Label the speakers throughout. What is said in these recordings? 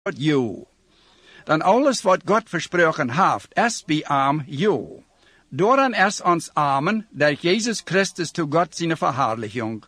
Speaker 1: jou. Dan alles wat God versproken heeft, is bij hem jou. Dooraan is ons amen, dat Jezus Christus to God zijn verherrliching.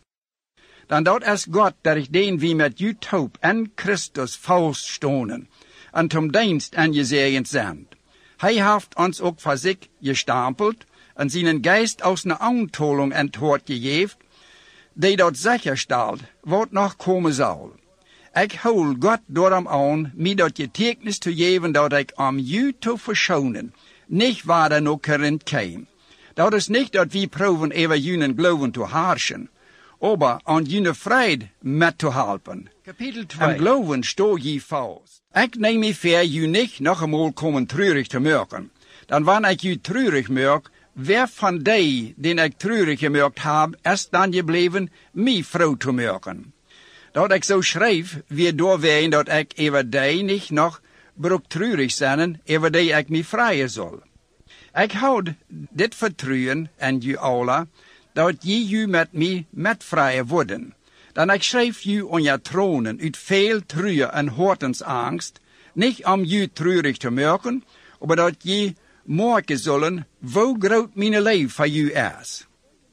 Speaker 1: Dan dat is God, dat den wie met jou taub en Christus vaststonen, en zum dienst aangezegend zijn. Hij heeft ons ook voor zich gestampeld, en zijn geest als een aantoling en het woord gegeven, die dat zekerstelt, wat nog komen zal. Ik hou God door hem aan, mij dat getekens te geven, dat ik om jou te verschonen, niet waar er nog erin kwam. Dat is niet dat we proeven over jullie geloven te herrschen, aber aan jullie vrede met te helpen. Kapitel 2. En geloven sto je vast. Ik neem me voor jullie niet nog eenmaal komen treurig te maken. Dan wanneer ik jullie treurig maak, wer van die ik treurig gemaakt heb, is dan gebleven mij vrouw te maken. Dat ik zo schrijf, weer doorween dat ik over die niet nog broek treurig zijn, over die ik mij vrijen zal. Ik houd dit vertrouwen en u alle, dat je met mij met vrije worden. Dan ik schrijf je on je tronen uit veel treue en hortensangst, niet om je treurig te maken, maar dat je merken zullen, hoe groot mijn leven voor u is.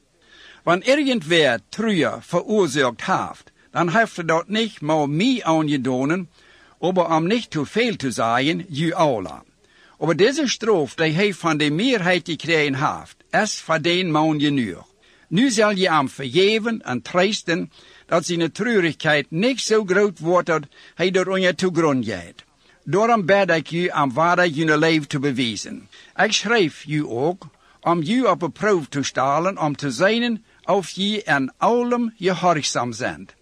Speaker 1: Wanneer irgendwer treue veroorzaakt heeft, dan heeft dat niet maar mij aangedaan, maar om niet te veel te zijn, u alle. Maar deze straf die hij van de meerheid gekregen heeft, is voor den man genoeg. Nu zal je hem vergeven en troosten, dat zijn treurigheid niet zo groot wordt dat hij door on je te grond gaat. Daarom bid ik u om waardig jullie leven te bewijzen. Ik schrijf u ook, om u op een proef te stellen, om te zien of je in allem gehoorzaam bent.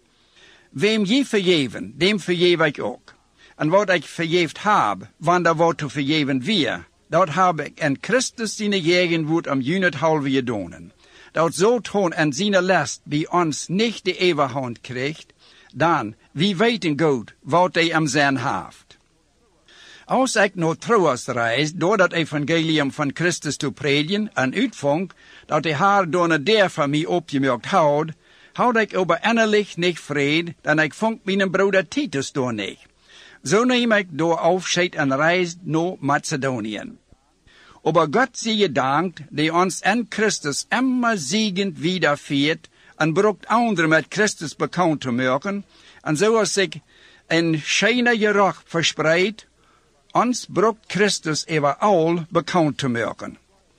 Speaker 1: Wem je vergeven, dem vergeef ik ook. En wat ik vergeefd heb, wanneer wat te vergeven weer, dat heb ik in Christus zijn gegenwoord om jullie het halve gedaan. Dat zo toon en zijn last bij ons niet de eeuwigheid krijgt, dan, wie weten goed wat hij am zijn heeft. Als ik naar Troas reis, door dat evangelium van Christus te predigen en uitvang, dat de Heer door der van mij opgemerkt houdt, houd ik over innerlijk niet vrede, dan ik vond mijn broeder Titus door niet. Zo neem ik door afscheid en reis naar Macedonië. Aber Gott sei gedankt, die ons in Christus immer siegend wiederführt en brucht anderen met Christus bekend te maken, en zoals zich een schijner gerucht verspreidt, ons brucht Christus overal bekend te maken.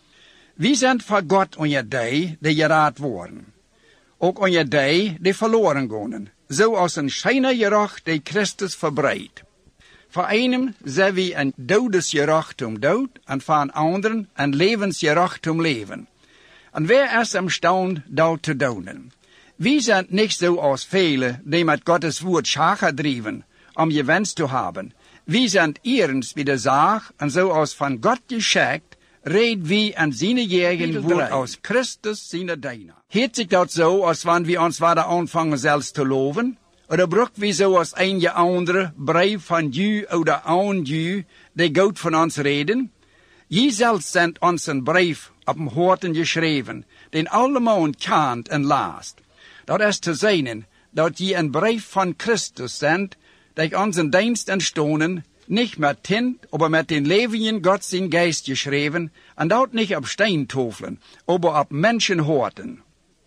Speaker 1: We zijn voor God onder die geraad worden, ook onder die verloren gaan, zoals een schijner gerucht die Christus verbreidt. Voor einem zijn we een dodesgerucht om dood, en voor een anderen een levensgerucht om leven. En wer is imstand dat te doen? We zijn niet zoals velen die met Gottes woord schagen drijven, om je wens te hebben. We zijn eerens bij de zaak, en zoals van God geschikt, reed we en zijn eigen woord als Christus zijn dienaar. Heet zich dat zo, als wanneer we ons waren aanvangen zelfs te loven? Oder brucht wie zoals een je andere brief van ju oder aan ju, die goed van ons reden? Je zelf zendt ons een brief op een horten geschreven, den allemaal kent en laast. Dat is te zijn, dat je een brief van Christus zendt, die ons een dienst entstonen, niet met tint, maar met den levenden God zijn geest geschreven, en dat niet op steintofelen, maar op menschenhorten.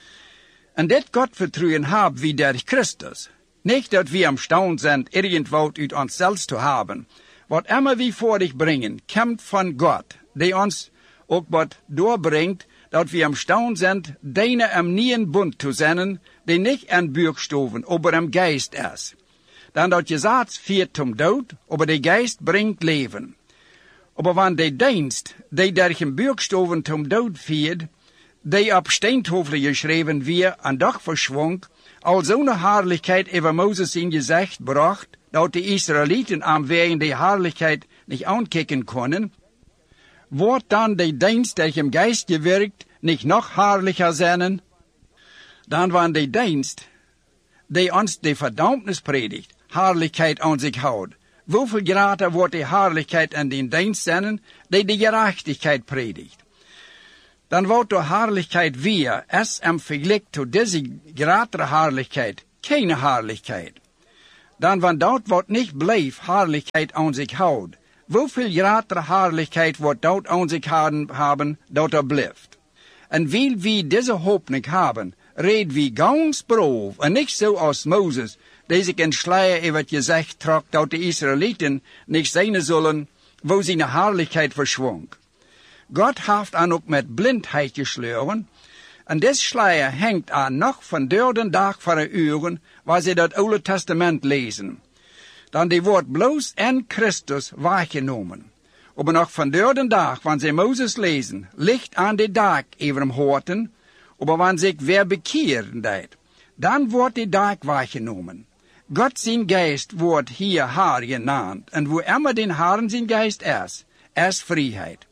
Speaker 1: En dit Gottvertrauen haben wir durch Christus. Nicht, dass wir imstande sind, irgendwo uit uns selbst zu haben. Was immer wir vor dich bringen, kommt von Gott, der uns auch was doorbringt, dass wir imstande sind, deine im neuen Bund zu senden, der nicht in Buchstaben, aber im Geist ist. Dann dat Gesetz führt zum Tod, aber der Geist bringt Leben. Aber wenn der Dienst, der durch den Buchstaben zum Tod führt, der op steintofel geschreven weer en doch verschwonk, al zo'n Herrlichkeit über Moses in Gesicht bracht, dat de Israeliten am wegen der Herrlichkeit nicht ankicken können, wordt dann der Dienst durch im Geist gewirkt nicht noch herrlicher sein? Dann war der Dienst, der uns die Verdammnis predigt, Herrlichkeit an sich haut. Wieviel grader wordt die Herrlichkeit an den Dienst sein, der die Gerechtigkeit predigt? Dan wordt de Herrlichkeit weer, es im Vergleich zu dieser gratere Herrlichkeit, keine Herrlichkeit. dann wann dort wat nicht bleef Herrlichkeit an sich haut, wieviel gratere Herrlichkeit wird dort an sich haben, dort bleibt. Und weil wir diese Hoffnung haben, red wie ganz brav und nicht so als Moses, der sich in Schleier über gesagt trug, dass die Israeliten nicht sehen sollen, wo seine Herrlichkeit verschwung. Gott hat an auch mit Blindheit geschlagen, und des Schleier hängt an noch von den Tag vor den Uhren, was sie das Alte Testament lesen. Dann die Wort bloß in Christus wahrgenommen. Aber noch von den Tag, wann sie Moses lesen, Licht an den Tag ihrem Horten, aber wann sich wer bekehren deit, dann wird die Tag wahrgenommen. Gott sein Geist wird hier Haar genannt, und wo immer den Haaren sein Geist ist Freiheit.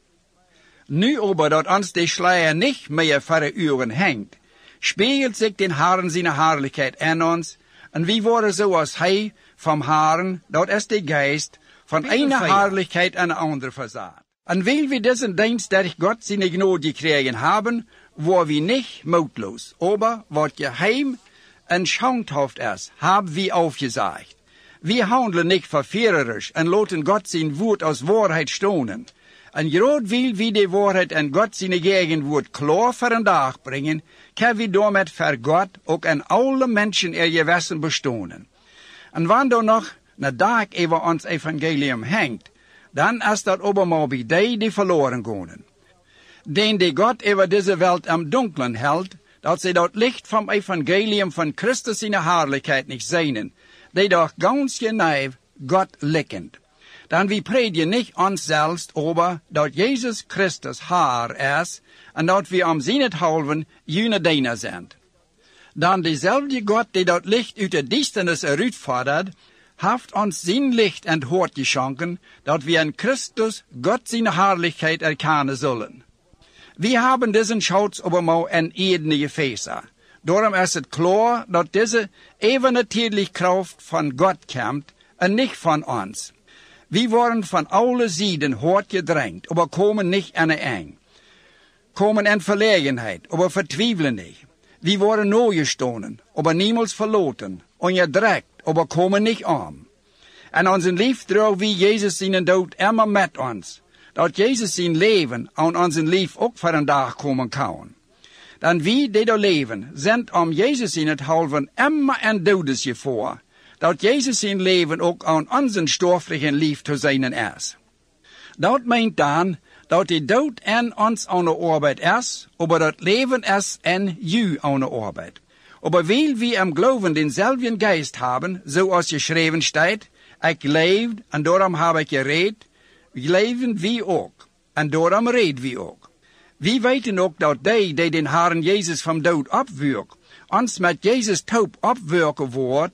Speaker 1: Nu aber, dat uns die Schleier nicht mehr vor den Uhren hängt, spiegelt sich den Haaren seine Herrlichkeit in uns, und wie wurde so als Hei vom Haaren, dat ist der Geist, von einer Herrlichkeit an eine andere versagt. Und weil wir diesen Dienst durch Gott seine Gnade gekriegt haben, wo wir nicht mutlos, aber was geheim und schauenhaft ist, haben wir aufgesagt. Wir handeln nicht verführerisch und lassen Gott sein Wort aus Wahrheit stohnen. Und gerade weil wir die Wahrheit an Gott seine Gegenwart klar für den Tag bringen, können wir damit für Gott auch an alle Menschen ihr Gewissen bestohnen. Und wenn da noch ein Tag über uns Evangelium hängt, dann ist das aber mal bei denen, die verloren gehen. Den die Gott über diese Welt am Dunklen hält, dass sie dort Licht vom Evangelium von Christus in der Herrlichkeit nicht sehen, die doch ganz genau Gott lickend. Dann wir predigen nicht uns selbst, aber dass Jesus Christus Herr ist und dass wir am seinethalben jene Diener sind. Dann dieselbe Gott, die dort Licht uit der Düsternis herausfordert, haft uns sein Licht und Hort geschenken, dass wir in Christus Gott seine Herrlichkeit erkennen sollen. Wir haben diesen Schutz aber mal in edene Gefäße. Darum ist es klar, dass diese übernatürliche Kraft von Gott kommt und nicht von uns. Wir worden von allen Seiten hart gedrängt, aber kommen nicht an eng. Kommen in Verlegenheit, aber vertweifeln nicht. Wir worden neu gestohlen, aber niemals verloren. Und gedreckt, aber kommen nicht arm. An unseren Lieb trug wie Jesus seinen Tod immer mit uns. Dass Jesus sein Leben an unseren Lieb auch für den Tag kommen kann. Dann wir, die da leben, sind Jesus in het halven immer ein Todesgefahr. Dass Jesus sein Leben auch an unseren stofflichen Lieb zu sein ist. Das meint dann, dass die Tod in uns an der Arbeit ist, aber das Leben ist in you an der Arbeit. Aber weil wir im Glauben denselben Geist haben, so als geschrieben steht, ich lebe und darum habe ich geredet, leben wie auch, und darum red wie auch. Wir weten auch, dass die den Herrn Jesus vom Tod abwirkt, uns mit Jesus Taub abwirken wird,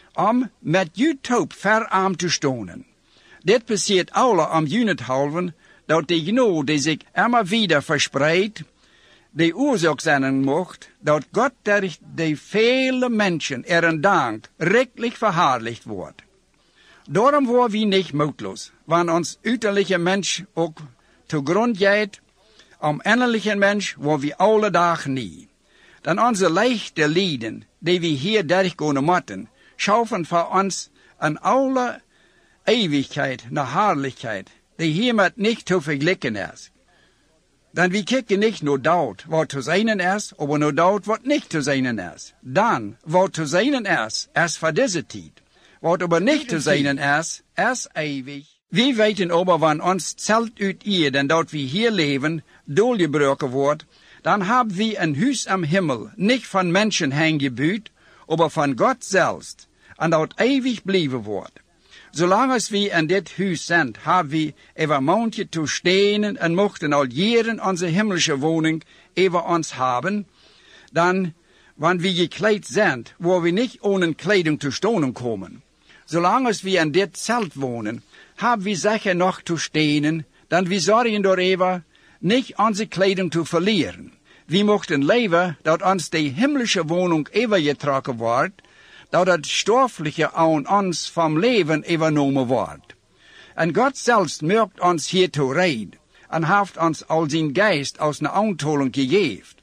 Speaker 1: mit you Taub verarmt zu stonen. Das passiert alle am Junethalven, dass die Gnade, die sich immer wieder verspreidt, die Ursache sein macht, dass Gott durch die vielen Menschen ihren Dank rechtlich verherrlicht wird. Darum waren wir nicht mutlos, wenn uns üterliche Mensch auch zugrund geht, am innerlichen Mensch war wir alle Tag nie. Dann unsere leichte Leiden, die wir hier durchgehen mussten, schaffen für uns an alle Ewigkeit nach Herrlichkeit, die hiermit nicht zu vergleichen ist. Dann wir kicken nicht nur dort, was zu seinen ist, aber nur dort, was nicht zu seinen ist. Dann, was zu seinen ist für diese Zeit. Was aber nicht zu seinen ist ewig. Wir weten aber, wenn uns Zelt ut ihr, denn dort wir hier leben, durchgebrochen wird, dann haben wir ein Haus am Himmel, nicht von Menschen hingebüht, aber von Gott selbst, und dort ewig bleiben wird. Solange wir in dit Haus sind, haben wir über manche zu stehen und mochten all jeden unsere himmlische Wohnung über uns haben, dann, wenn wir gekleidet sind, wo wir nicht ohne Kleidung zu stoßen kommen. Solange wir in dit Zelt wohnen, haben wir sicher noch zu stehen, dann wir sorgen darüber, nicht unsere Kleidung zu verlieren. Wir mochten leben, dass uns die himmlische Wohnung übergetragen wird, dass das Stoffliche an uns vom Leben übernommen wird. Und Gott selbst mögt uns hierzu reden und hat uns all sein Geist aus einer Anholung gegeben.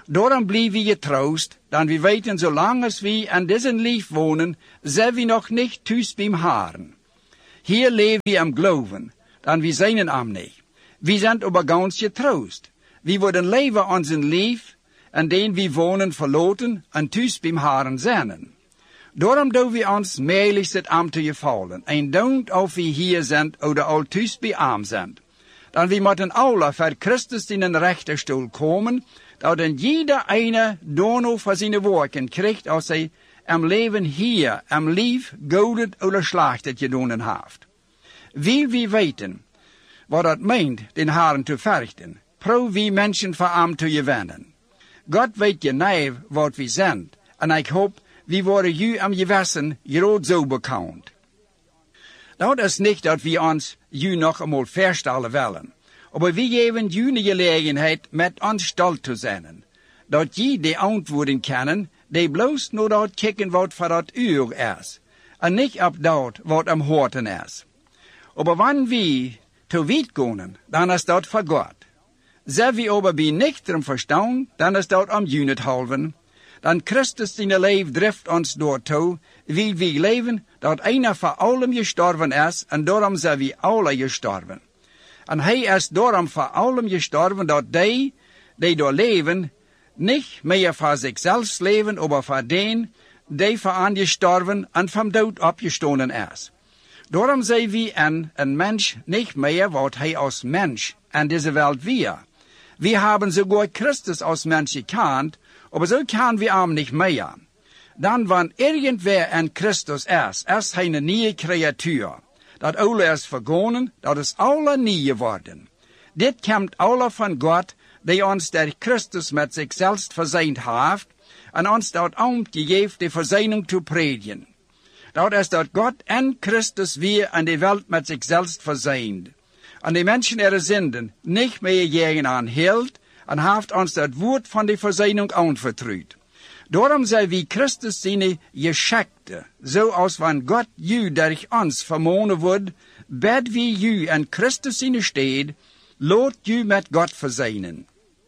Speaker 1: Daarom blijven we getroost, dan we weten, zolang als we aan deze lief wonen, zijn we nog niet thuis bij Haren. Hier leven we am geloven, dan we zijn am niet. We zijn aber ganz getroost. We worden leven onze lief, en den we wonen verloten en thuis bij Haren zijn. Daarom doen we ons meeligst het am te gevallen, en don't of we hier zijn, of al thuis bij am zijn. Dan we moeten alle voor Christus in een rechterstoel komen, dat dan jeder eine dono voor zijn werken krijgt als hij am leven hier, am lief, godet of slachtet gedaan heeft. Wil we weten wat dat meent, den Herren te verrichten, probeer wie mensen voor am te gewinnen. God weet genau wat we zijn, en ik hoop, we worden u am gewissen groot zo bekend. Dat is niet dat we ons u nog eenmaal verstellen willen, maar we geven u een gelegenheid met ons stil te zijn, dat je de antwoorden kennen, die bloos naar dat kijken wat voor dat uur is, en niet op dat wat am horten is. Maar wanneer we te weit gaan, dan is dat voor God. Zijn we aber bij nichteren verstaan, dan is dat om u niet halven. Dan Christus zijn leven drift ons doortoe, wil we leven dat einer voor allen gestorven is, en daarom zijn we alle gestorven. En hij is daarom voor allen gestorven, dat die door leven, niet meer voor zichzelf leven, maar voor den, die voor aan gestorven en van dood opgestonden is. Daarom zijn we een mens niet meer wat hij als mens en deze wereld weer. We hebben sogar Christus als mens gekend, aber so kan we hem niet meer. Dan wanneer irgendwer in Christus is hij een nieuwe creatuur. Dat oude is vergonnen, dat is alle nieuw geworden. Dit komt alle van God, die ons der Christus met zichzelf verzeind heeft, en ons dat ambt gegeven de verzeining te predigen. Dat is dat God en Christus weer aan de wereld met zichzelf verzeind. En de mensen er zinden niet meer gegen aanhield, en heeft ons dat woord van de verzeining aanvertrouwd. Daarom zijn we Christus zijn geschekte, zoals van God u durch ons vermonen wordt, bed wie u en Christus zijn steed, laat u met God verzeinen.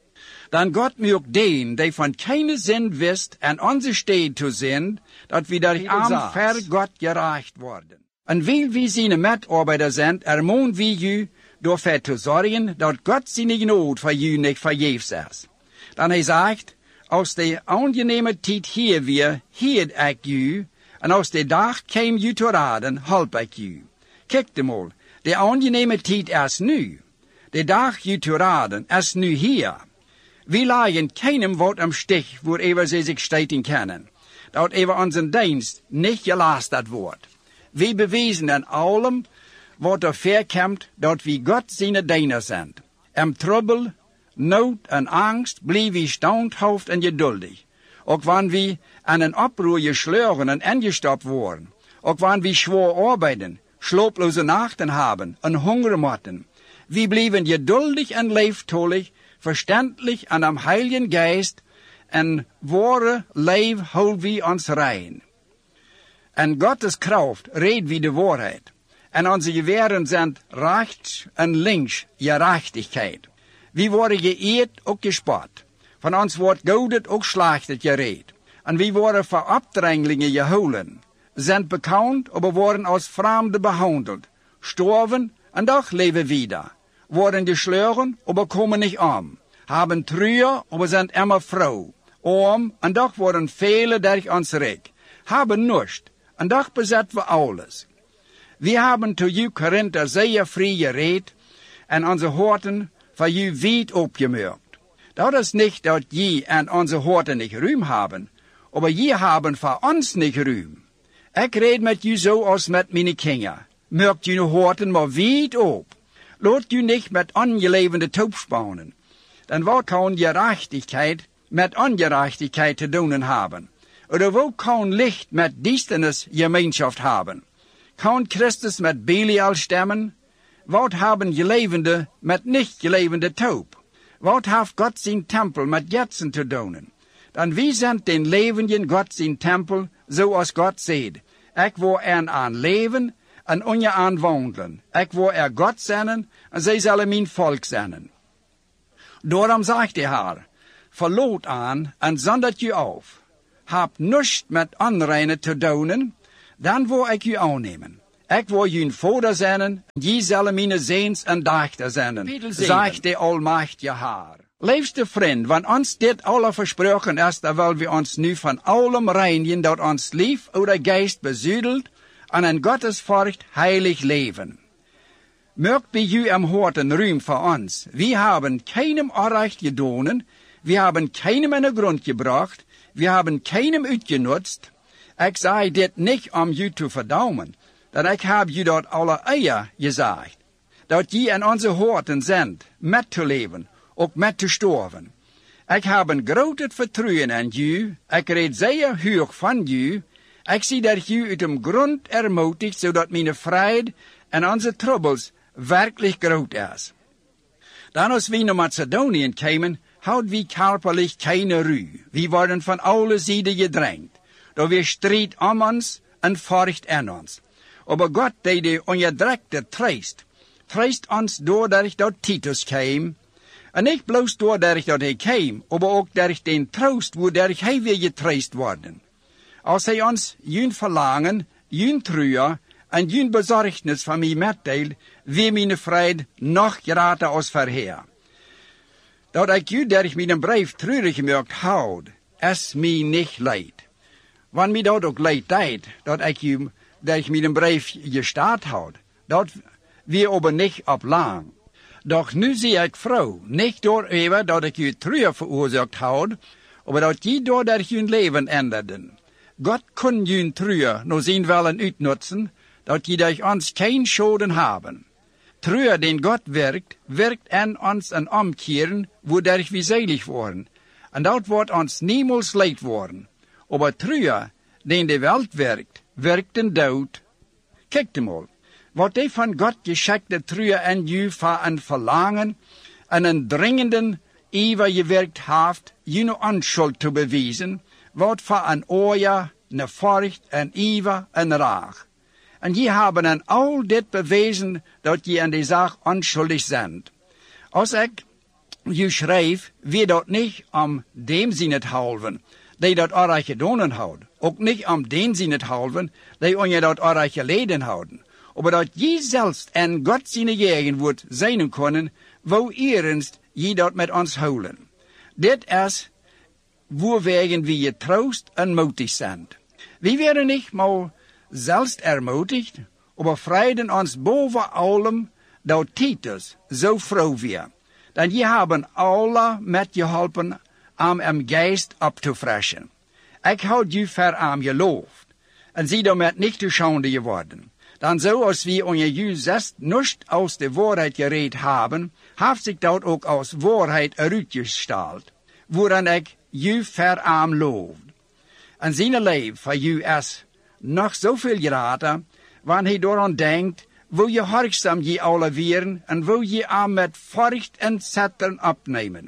Speaker 1: Dan God mögt den, die van keine zin wist, en onze steed te zijn, dat we durch am ver God gerecht worden. En wil we zijn medarbeiter zijn, ermoen we u, door te zorgen, dat God zijn genade voor u niet vergeefs is. Dan hij zegt, als de aangename tijd hier weer, hield ik u, en als de dag kwam u te raden, help ik u. Kijk mal, de aangename tijd is nu. De dag u te raden is nu hier. We lagen keinem wat am Stich, waarover ze zich stijten kennen, dat over onze dienst niet gelasterd wordt. We bewezen aan allem, wat er verkomt, dat we God zijn diener zijn. Am trouble, nood en angst blijven we standhaft en geduldig. Ook wanneer we aan een oproer gesleuren en ingestapt worden. Ook wanneer we schwer arbeiden, slaaploze nachten hebben en honger moeten. We blijven geduldig en leeftolig, verständlich en am Heiligen Geist, en ware leef houden we ons rein. En Gottes kracht redt wie de waarheid. En onze geweren zijn rechts en links gerechtigheid. We worden geëerd ook gespot. Van ons wordt godet ook slachtet gereed. En we worden voor opdringelingen gehouden. Zijn bekend, maar worden als vreemden behandeld. Sterven en doch leven wieder. Worden geslagen, aber komen niet om. Haben Treue, aber sind immer froh. Arm, en doch worden vele durch ons rijk. Haben nichts, en doch besetzen we alles. We hebben te u Korinther zeer vrij gereed, en onze horten voor u wijd opgemerkt. Dat is niet dat je en onze horten niet ruim hebben, maar je hebben voor ons niet ruim. Ik red met u zoals met mijn kinderen. Merkt je horten maar wijd op. Laat u niet met ongelevende toop spannen. Dan wat kan gerechtigheid met ongerechtigheid te doen hebben? Oder wat kan licht met duisternis gemeenschap hebben? Kan Christus met Belial stemmen? Wat hebben gelevende met niet gelevende toop? Wat heeft God zijn tempel met jetsen te doen? Dan wie zijn den levenden God zijn tempel, zoals God zegt. Ik wil er aan leven en onder aan wandelen. Ik wil er God zijn en zij zullen mijn volk zijn. Daarom zegt de Heer, verloot aan en zondert u af. Heb niets met onreine te doen, dan wil ik u aannemen. Ik wil u een vader zijn, en je zullen mijn zoons en dochters zijn, zegt de Almachtige Heer. Liefste vriend, want ons dit alle versproken is, dan wil we ons nu van allem reinigen, dat ons lief uit de geest bezuidelt, en in Gottes furcht heilig leven. Mögt bij u am hart en ruim voor ons. We hebben keinem onrecht gedaan, we hebben keinem in de grond gebracht, we hebben keinem uitgenutzt. Ik zei dit niet om u te verdaumen, dat ik heb u dat alle eer gezegd, dat je in onze harten zendt, met te leven, ook met te sterven. Ik heb een groot vertrouwen in u, ik red zeer hoog van u, ik zie dat u uit de grond ermutigt, zodat mijn vrede en onze troubles werkelijk groot is. Dan als we naar Macedonië kwamen, hadden we körperlich keine Ruhe. We worden van alle zijden gedrängt. Da wir strijd om ons en furcht in ons. Aber Gott, die de onderdrukte tröst ons doordat dat Titus kwam. En niet bloos doordat hij kwam, aber ook door den troost, doordat hij weer getröst worden. Als hij ons jun verlangen, jun truur en jun bezorgnis van mij metdeelt, wie mijn vrede nog groter als verheer. Dat ik u durch mijn brief treurig gemaakt houd, is mij niet leid. Want mij dat ook leid deed, dat ik u durch mijn brief gestaat houd, dat we aber niet op lang. Doch nu zie ik vrouw, niet door even dat ik u treuer veroorzaakt houd, aber dat je doordat je leven änderden. God kon je treuer nog zijn willen uitnutzen, dat je durch ons geen schoden hebben. Treuer, den Gott wirkt in ons een omkeren, wodurch we selig worden. En dat wordt ons niemals leid worden. Aber treuer, den de Welt wirkt den dood. Kijk mal, wat de van God geschickte treuer en u voor een verlangen en een dringenden iver gewerkt heeft, je onschuld te bewijzen, wat voor een oor, een furcht, een iver en raag. En je hebben aan al dit bewezen dat je aan de zaak onschuldig bent. Als ik je schrijf, wie dat niet om dem zin het halven, die dat oorreich gedaan houdt. Ook niet om den zin het halven, die on je dat oorreich geleden houden. Maar dat je zelfs en God zijn jegen wordt zijn kunnen, wou ernst je dat met ons houden. Dit is waarwegen we je troost en moedig zijn. We werden niet maar zelfs ermutigt, aber freiden ons boven allem dat Titus zo vrouw weer. Dan je hebben alle met geholpen om hem geest op te frischen. Ik houd je ver aan geloofd, en zie daarmet niet te schande geworden. Dan zoals we on je zest nicht aus de waarheid gereed hebben, heeft zich dat ook als waarheid uitgestald, waaraan ik je ver aan loofd. En zijn leven voor je is nog zoveel groter, wanneer hij daaraan denkt, wil je horgzaam je alle weren en wil je aan met furcht en zetten opnemen.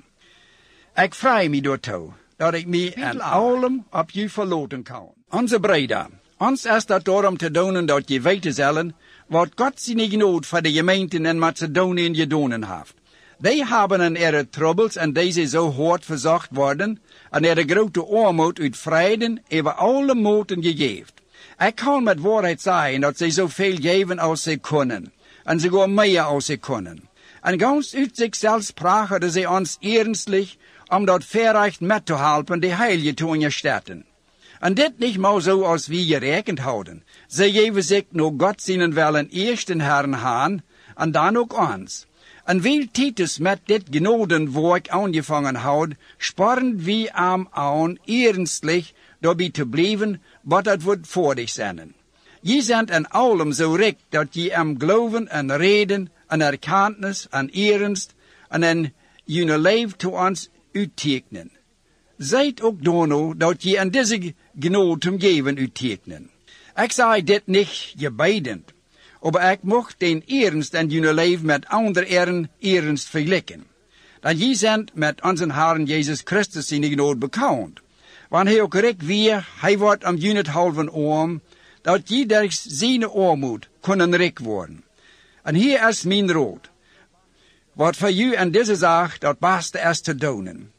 Speaker 1: Ik vrij me daartoe, dat ik me en allem op je verloten kan. Onze breder, ons is dat daarom te doen dat je weten zullen, wat God zijn genood voor de gemeenten in Macedonië gedaan heeft. Die hebben een ihre troubles en deze zo hard verzocht worden, en ihre grote armoed uit vreden over alle moten gegeven. Ik kan met waarheid zeggen dat zij zoveel geven als zij kunnen, en sogar meer als zij kunnen. En ganz uit zichzelf sprachen zij ons ernstlich, om dat verrecht met te helpen, de heilige te ondersteunen. En dit niet maar zo als we gerekend houden. Zij geven zich naar God zijn willen eerst den Herrn aan, en dan ook ons. En wil Titus met dit genodenwerk aangevangen houd, sporen we hem aan ernstlich daarbij te blijven, wat het wordt voor dich zijn. Je bent in allem zo rijk dat je hem geloven en reden en erkennis en ernst en in je leven te ons uittekenen. Zijt ook dono dat je aan deze genode geven uittekenen. Ik zei dit niet gebeidend, maar ik mocht den ernst en je leven met andere eren ernst vergelijken. Dan je bent met onze Herrn Jezus Christus zijn genode bekend. Want hij ook rijk weer, hij wordt om je het halven oom, dat je door zijn armoed kunnen rijk worden. En hier is mijn raad. Wat voor u en deze zaak dat beste is te doen.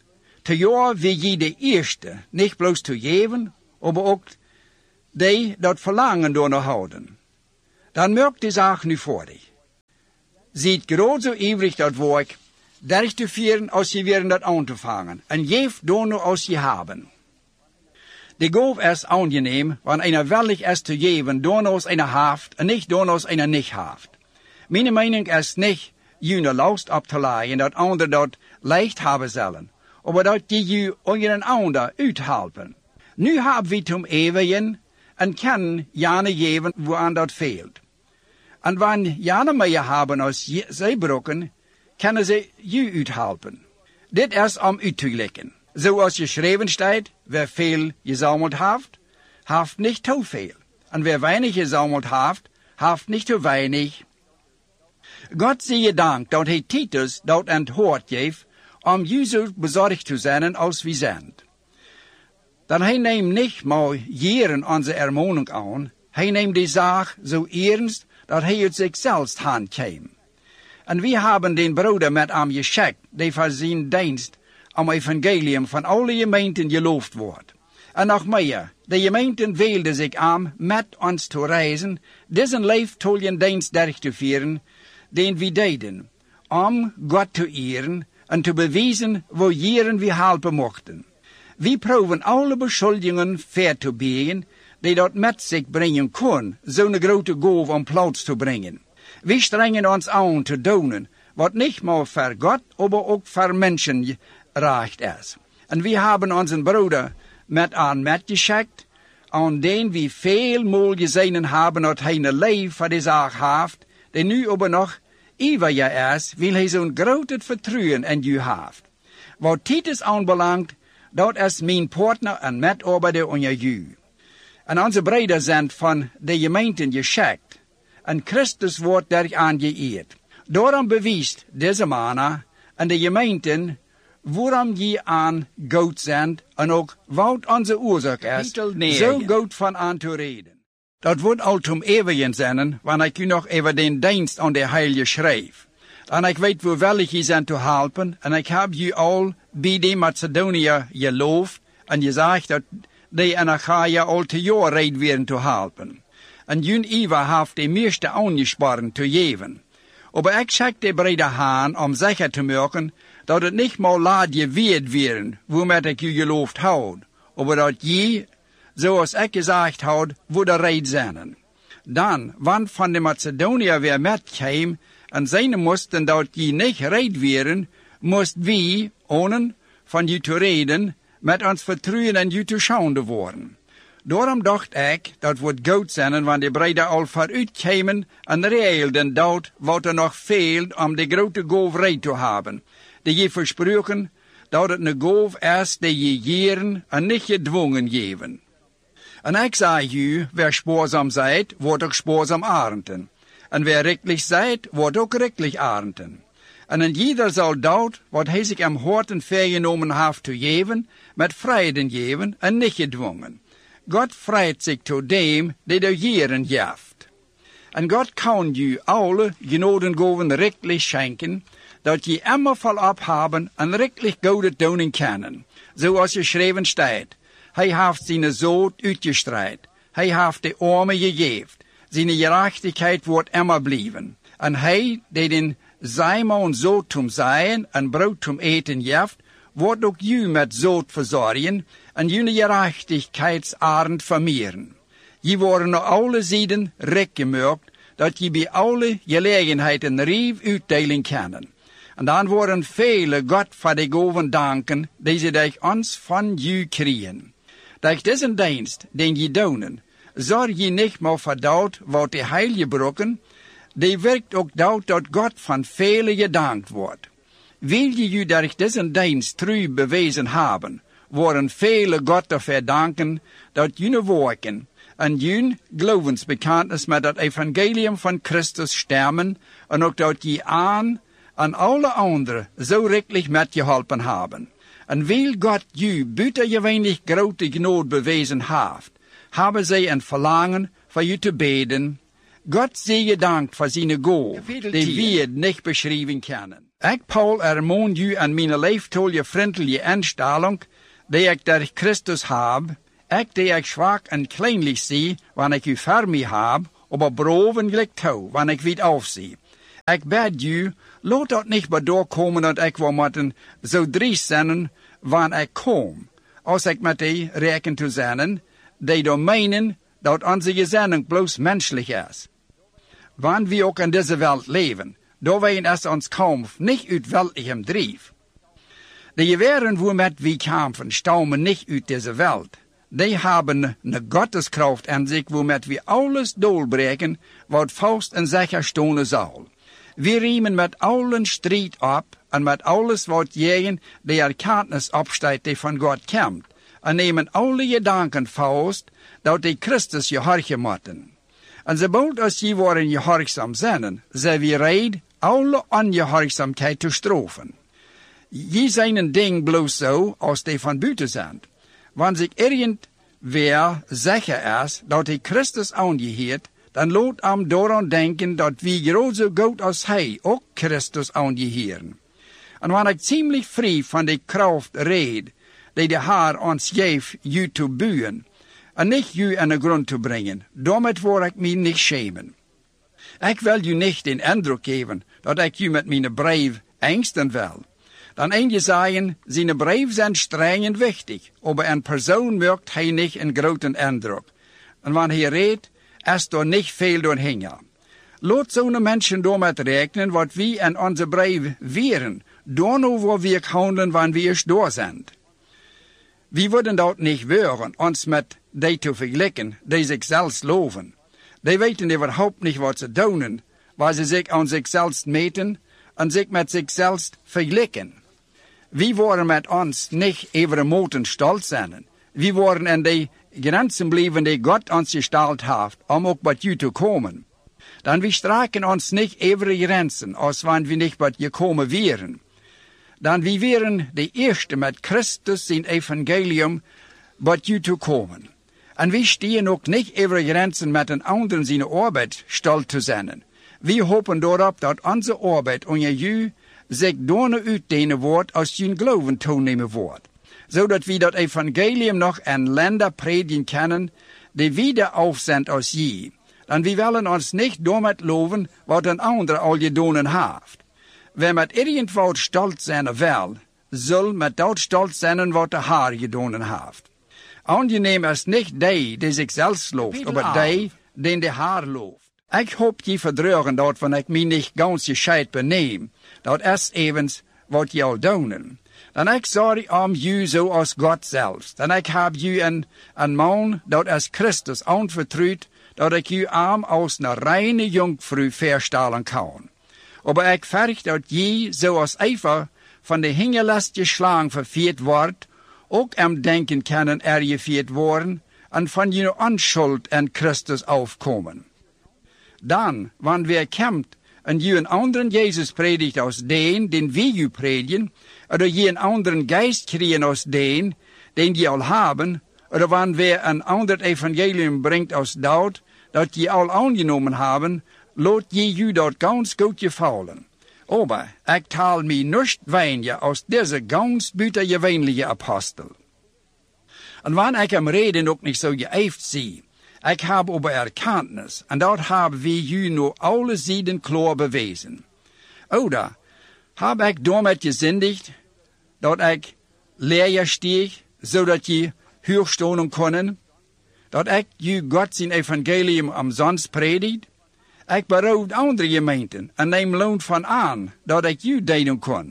Speaker 1: Te jaar wie je de eerste, niet bloos te geven, maar ook die dat verlangen door nog houden. Dan merkt die zaak nu voor die. Ziet groot zo ivrig dat werk, derg te vieren als je weer dat aan te vangen, en geef door nog als je hebben. De goof is aangenehm, wanneer einer wellig is te geven, door als einer haft, en niet door als einer niet haft. Mijn mening is niet, june last op te leiden, dat anderen dat leicht hebben zullen, maar dat je onder een ander uithelpen. Nu hebben we tom eeuwigen, en kunnen jane geven, waaraan dat veelt. En wanneer jane meer hebben als zij brokken, kunnen ze je uithelpen. Dit is om uit te leggen. Zoals geschreven staat, wer veel gezameld heeft, heeft niet te veel. En wer weinig gezameld heeft niet te weinig. God zie je dank dat hij Titus dat aan het hoort geeft, om je zo bezorgd te zijn als we zijn. Dan hij neemt niet maar jaren onze ermoening aan, hij neemt die zaak zo ernst dat hij het zichzelf handkwam. En we hebben den broeder met hem geschikt, die voor zijn dienst om evangelium van alle gemeenten geloofd wordt. En nog meer, de gemeenten wilden zich aan met ons te reizen, deze leeftoljen dienst derg te vieren, den we deden, om God te eren en te bewijzen waar jaren we helpen mochten. We proeven alle beschuldigingen ver te biegen, die dat met zich brengen kon, zo'n grote goof om plaats te brengen. We strengen ons aan te doen, wat niet maar voor God, maar ook voor mensen recht is. En we hebben onze broeder met aan metgeschikt, aan den we veel mooi gezien hebben dat hij een leven voor de zaak heeft, die nu aber nog eeuwig is, wil hij zo'n groot vertrouwen in u heeft. Wat Titus aanbelangt, dat is mijn partner en medarbeider onder u. En onze broeders zijn van de gemeenten geschikt, en Christus wordt daar aangeëerd. Daarom bewijst deze mannen en de gemeenten waarom je aan goed zijn en ook wat onze oorzaak is, zo goed van aan te reden. Dat wordt al tom eeuwigen zijn, wanneer ik u nog even den dienst aan de Heilige schrijf. En ik weet hoe wellig je zijn te helpen, en ik heb je al bij de Macedonië geloofd, en je zegt dat die en Achaia al te jaar reed werden te helpen. En jun Iva heeft de meeste aangespannen te geven. Maar ik zeg de brede haan om zeker te maken, dat het niet maar laat je weet werden, waarmee ik je geloofd houd, maar dat je, zoals ik gezegd had, wordt reed zijn. Dan, want van de Macedonië weer met kwam, en zijn moesten dat je niet reed werden, moest wie, ohne van je te reden, met ons vertrouwen en je te schande worden. Daarom dacht ik, dat wordt goed zijn, want de breiden al vooruit kwamen en reelden dat wat er nog veelt om de grote goof reed te hebben. Die je versproken dat het een goof is die je jeren en niet gedwongen geven. En ik zei u, wer spoorsam zijt, wordt ook spoorsam arenden. En wer rechtlich zijt, wordt ook rechtlich arenden. En een ieder zal dat, wat hij zich am horten vergenomen heeft te geven, met vrijden geven en niet gedwongen. God vrijt zich tot dem, die de jeren geeft. En God kan je alle genodengoven rechtlich schenken, dat je immer volop hebben en rechtlich goede doen kunnen. Zoals geschreven staat. Hij heeft zijn zoon uitgestraaid. Hij heeft de armen gegeven. Zijn gerechtigheid wordt immer blijven. En hij, die den zijman zo tom zijn en brood tom eten geeft, wordt ook u met zoot verzorgen en jullie gerechtigheidsarend vermeeren. Je worden naar alle zijden rijk gemaakt, dat je bij alle gelegenheden rief uitdelen kan. En dan worden vele God voor de goven danken, die ze durch ons van u krijgen. Durch deze dienst, den je doen, zorg je niet maar voor dat wat de heilige brokken, die werkt ook dat God van vele gedankt wordt. Wil je durch deze dienst trouw bewezen hebben, worden vele God ervoor danken dat jullie werken en jullie geloofsbekentenis met het evangelium van Christus stemmen en ook dat je aan alle anderen zo rechtlich met geholpen hebben. En wil God je buitengewoonlijk grote genade bewezen heeft, hebben zij een verlangen voor je te beden. God zij je dank voor zijn goal, die we niet beschrijven kunnen. Ik, Paul, ermoon ju aan mijn leeftolje vriendelijke instelling, die ik door Christus heb, ik die ik zwak en kleinlich zie, wanneer ik u voor mij heb, aber broven gelijk touw, wanneer ik wit afzie. Ik bid u, laat dat niet bij doorkomen dat ik wil moeten zo dries zijn, wanneer ik kom, als ik met die reken te zijn, die door meenen dat onze gezinning bloos menselijk is. Wanneer we ook in deze wereld leven, daar ween es ons kampf niet uit weltlichem drief. De geweren waarmet we kampen, stammen niet uit deze wereld. Die hebben een goddeskracht in zich waarmet we alles doorbreken wat vast en zeker stonen zal. We riemen met allen strijd op en met alles wat jegen de erkennis opstaat die van God komt. En nemen alle gedanken vast dat die Christus gehorchen moeten. En sobald als je worden gehorchzaam zijn, zijn we red alle ongehorchzaamheid te straffen. Je zijn een ding bloos zo als die van buiten zijn. Wanneer zich irgendwer zeker is dat hij Christus aangeheert, dan laat hem daaraan denken dat we groot zo goed als hij ook Christus aangeheeren. En wanneer ik ziemlich vrij van die kracht red, die de Heer ons geeft je te buien, en niet je in de grond te brengen, daarmee word ik mij niet schemen. Ik wil je niet den indruk geven dat ik je met mijn brief angsten wil. Dan een je zeggen, zijn brief zijn streng en wichtig, maar een persoon maakt hij niet een grote indruk. En wanneer hij redt, is er niet veel doorheen. Laat zo'n mensen daarmee rekenen wat we in onze brief weren, dan waar we handelen wanneer we door zijn. We worden dat niet weren, ons met die te vergelijken, die zichzelf loven. Die weten überhaupt niet wat ze doen, waar ze zich aan zichzelf meten en zich met zichzelf vergelijken. We worden met ons niet over moeten stolz zijn. We worden in die grenzen blijven die God ons gesteld heeft, om ook bij u te komen. Dan we strijken ons niet over de grenzen, als wanneer we niet bij je komen wären. Dan we wären de eerste met Christus zijn evangelium bij u te komen. En we stehen ook niet over de grenzen met een ander zijn arbeid stolz te zijn. We hopen daarop dat onze arbeid onder u zich doorne uitdenen wordt als je een geloven toenemen wordt. Zodat we dat evangelium nog in landen predigen kunnen die wieder aufzend als je. Dan we willen ons niet door met loven wat een ander al gedaan heeft. Wie met irgendwoud stolz zijn wil, zal met dat stolz zijn wat de Heer gedaan heeft. Aangeneem is niet die zichzelf looft, maar die de Heer looft. Ik hoop je verdreugen dat wanneer ik mij niet ganz gescheit beneem, dat is evens wat je al doen. Dan ik sorry om je zo als God zelfs. Dan ik heb je een man dat is Christus aanvertrouwd, dat ik je arm als een reine jongvrouw verstellen kan. Maar ik verg dat je zoals even van de hingelastje slang vervierd wordt, ook denken kunnen gevierd worden en van je onschuld in Christus afkomen. Dan, wanneer we komt en je een anderen Jezus predikt als den we je predigen, of je een anderen geest krijgen als den je al hebben, of wanneer we een ander evangelium brengt als dat je al aangenomen hebben, laat je dat ganz goed gevallen. Maar ik taal mij niet weinig als deze ganz buitengewöhnliche apostel. En wanneer ik hem reden ook niet zo geëifd zie, ik heb over erkennis, en dat hebben we u nu alle zijden klaar bewezen. Oder heb ik daarmee gezindigd, dat ik leer steeg, zodat je hoogstonen kunnen, dat ik u God zijn evangelium omsonst predikt. Ik berouwd andere gemeenten en neem loon van aan, dat ik u deden kon.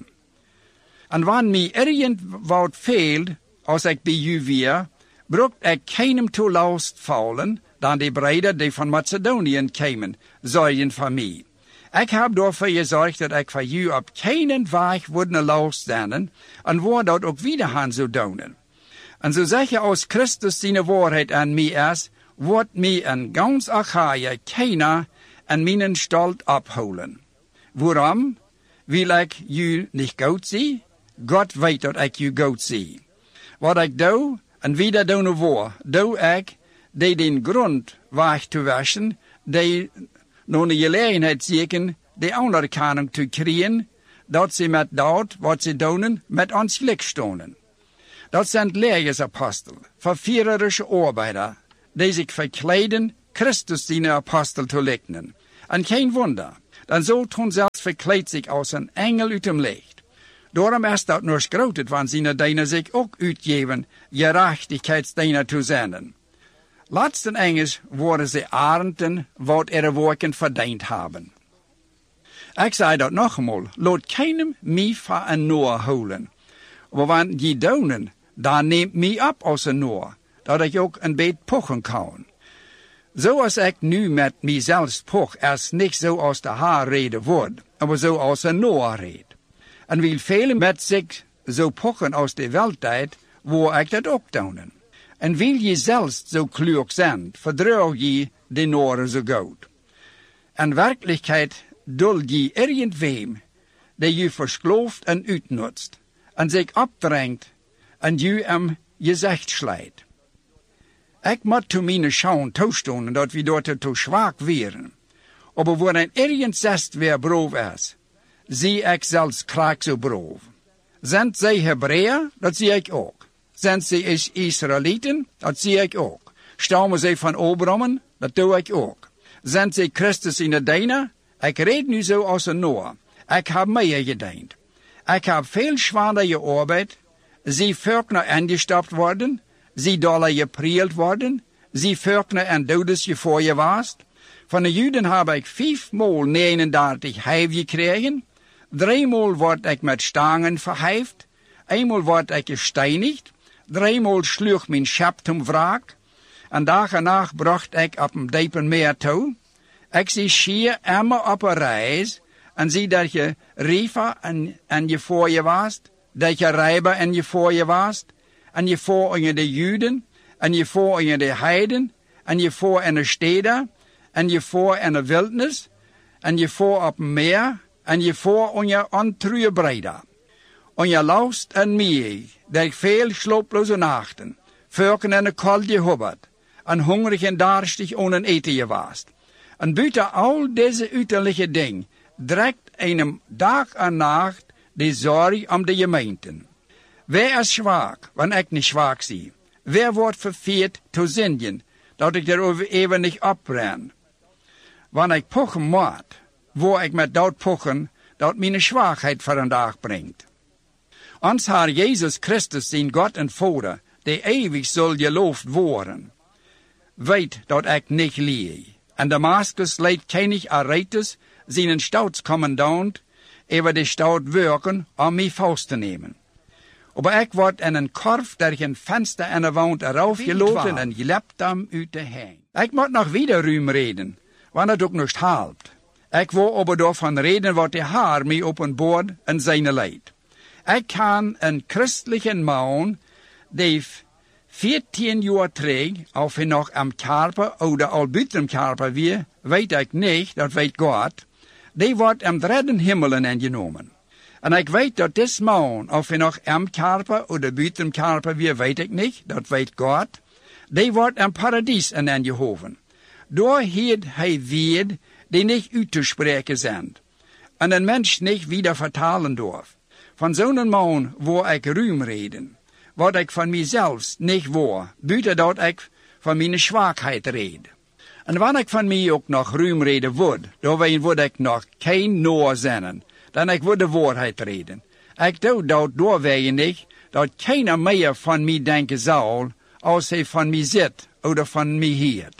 Speaker 1: En wanneer mij irgendwoud veelt, als ik bij u weer, broekt ik keinem toe last vallen, dan die breiden die van Macedonië kwamen, zorgen voor mij. Ik heb daarvoor gezorgd dat ik voor u op keinen weg worden last zijn, en waar dat ook wieder gaan zou doen. En zo zeker als Christus zijn waarheid aan mij is, wordt mij een gans Achaia keiner en mijn stalt opholen. Waarom? Wil ik u niet goed zie? God weet dat ik u goed zie. Wat ik doe, en wie dat doen voor, doe ik, die den grond weg te wassen, die nog een gelegenheid zieken, die anerkenning te krijgen, dat ze met dat wat ze doen met ons gelijk stonden. Dat zijn legersapostel, verführerische arbeider, die zich verkleiden Christus zijn apostel te lijken. En geen wonder, dan zo toen zelfs verkleedt zich als een engel uit hem licht. Daarom is dat nog groter, want zijn dienen zich ook uitgeven gerechtigheidsdienen te zenden. Laatsten enges worden ze arenden wat er werken verdiend hebben. Ik zei dat nog eenmaal, laat keinem mij van een Noah houden. Maar wanneer je doen, dan neemt mij op als een Noah, dat ik ook een beetje pochen kan. Zoals ik nu met mijzelf poch, is niet zoals de haar reden wordt, maar zoals een Noah reed. En wil velen met zich zo pochen als de wereldtijd, waar ik dat ook doen. En wil je zelfs zo klug zijn, verdrouw je de Noren zo goed. In werkelijkheid dul je irgendwem, die je versklooft en uitnutst, en zich opdringt, en je hem gezicht slijt. Ik moet to mijn schauen toestonden dat we dort te zwak waren. Maar wanneer ergens zest weer brood is, zie ik zelfs kraak zo brood. Zijn zij Hebreeën, dat zie ik ook. Zijn zij Israëlieten, dat zie ik ook. Stammen zij van Abraham, dat doe ik ook. Zijn zij Christus in de dijnen? Ik reed nu zo als een Noah. Ik heb meer gediend. Ik heb veel zwaarder gearbeid. Zij vurkner ingestapt worden. Zij dollar geprield worden. Zij vurkner en dodes gevoerd was. Van de Juden heb ik 5 maal 39 heif gekregen. 3 maal word ik met stangen verheift. 1 maal word ik gesteinigd. 3 maal sloeg mijn schap ten wraak. En dag en nacht bracht ik op een diepen meer toe. Ik zie schier immer op een reis. En zie dat je riefer en je voor je was. Dat je rijber en je voor je was. En je voor in de Juden. En je voor in de heiden. En je voor in de steden. En je voor in de wildnis. En je voor op een meer. En je voor in je ontruie breda. En je laust en mij. Dat ik veel slaaploze nachten. Vurken en een koud je hubbert. En hongerig en darstig ohne eten je was. En buiten al deze uiterlijke dingen drekt einem dag en nacht de zorg om de gemeenten. Wer is zwak, wanneer ik niet zwak zie? Wer wordt verveerd te zingen, dat ik erover even niet opbren? Wanneer ik pochen moet, waar ik met dat pochen, dat mijn zwakheid voor een dag brengt. Ons Heer Jezus Christus, zijn God en Vader, die eeuwig zal geloofd worden, weet dat ik niet lieg. En Damascus leidt König Aretas zijn staatscommandant over de stad werken om mij vast te nemen. Maar ik word in een korf door een venster en een wand eraf geloten en gelept hem uit de heen. Ik moet nog wieder ruim reden, want het ook niet helpt. Ik wil aber daarvan reden wat de Heer mij openbaart en zijn leid. Ik kan een christelijke man, die 14 jaar terug, of hij nog am Karper of al buiten Karper weer, weet ik niet, dat weet God, die wordt am derde hemelen ingenomen. En ik weet dat deze man, of hij nog am Karper of buiten Karper weer, weet ik niet, dat weet God, die wordt am paradies ingehoven. Door heeft hij weer die niet uit te spreken zijn. En een mens niet wieder vertalen durf. Van zo'n man wil ik ruim reden. Wat ik van mijzelf niet wil, buiten dat ik van mijn zwakheid red. En wanneer ik van mij ook nog ruim reden word, dan word ik nog geen Noah zijn, dan ik word de waarheid reden. Ik doe dat doorwege niet, dat keiner meer van mij denken zal, als hij van mij zit, of van mij hield.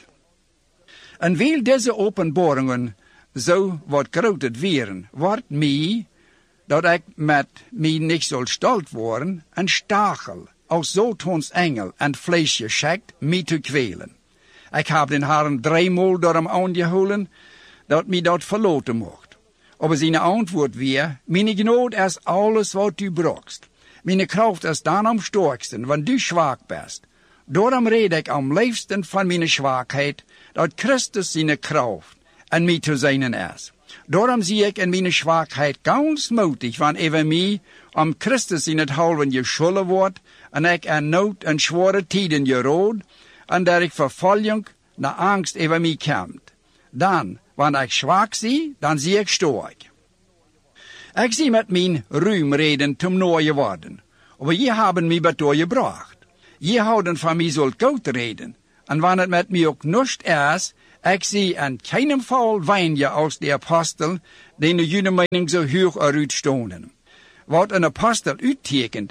Speaker 1: En wil deze openbaringen zo wat groter weren, wordt mij, dat ik met mij niet zal stolt worden, een stachel, als Satans engel en vlees geschikt, mij te kwelen. Ik heb den Herrn 3 maal door hem aangehouden, dat mij dat verloten mocht. Maar zijn antwoord weer, mijn genade is alles wat u brauchst. Mijn kracht is dan am sterksten, want u zwak bent. Daarom red ik am liefsten van mijn zwakheid, dat Christus zijn kracht en mij te zijn is. Daarom zie ik in mijn zwakheid ganz moedig, want even mij om Christus in het halven geschulden wordt, en ik in nood en zware tijden gerood, en dat ik vervolging naar angst over mij komt. Dan, wanneer ik zwak zie, dan zie ik sterk. Ik zie met mijn ruimreden zum Neue worden. Aber je haben mij betor gebracht. Je houden van mij zult goed reden. En wanneer het met mij ook nust is, ik zie aan keinem Fall wijnje als de apostel, die de jullie mening zo hoog eruit stonden. Wat een apostel uittekent,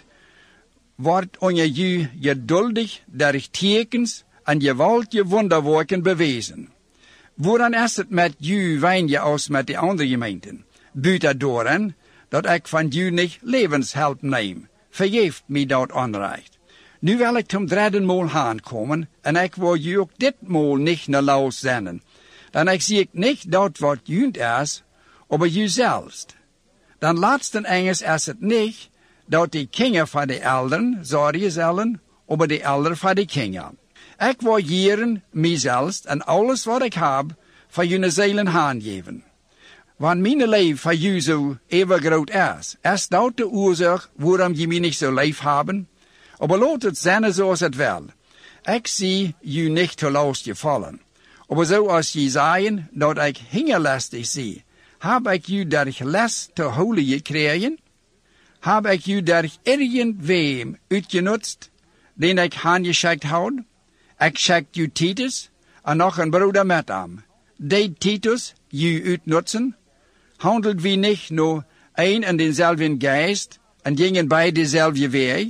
Speaker 1: wordt onder je geduldig durch tekens en gewaltige wonderwerken bewezen. Woran is het met je wijnje als met de andere gemeenten? Buiten doorheen, dat ik van je niet levenshelp neem. Vergeeft mij dat onrecht. Nu wil ik zum derde maal aankomen, en ik wil je ook dit maal niet naar laus zenden. Dan ik zie ik niet dat wat junt is, aber je zelfs. Dan laatsten enges is het niet, dat de kinderen van de elderen zorgen zullen, aber de elderen van de kinderen. Ik wil jeren, mijzelf en alles wat ik heb, voor jullie zielen aangeven. Want mijn leven voor jullie zo even groot is dat de oorzaak waarom je mij niet zo lief hebben? Aber laat het zijn zoals het wil. Ik zie je niet te last gevallen. Aber zoals je zei dat ik hingerlastig zie, heb ik je durch les te holen gekregen? Heb ik je durch irgendwem uitgenutzt, den ik aangeschikt houd? Ik schikt je Titus, en nog een broeder met hem. Deed Titus je uitnutzen? Handelt wie niet nur een en denzelfden geest, en gingen beide dezelfde weg?